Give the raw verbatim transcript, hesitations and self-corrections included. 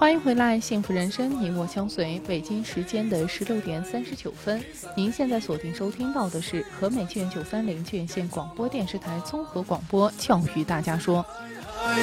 欢迎回来，幸福人生，你我相随。北京时间的十六点三十九分，您现在锁定收听到的是和美剧院九三零剧院线广播电视台综合广播教育大家说。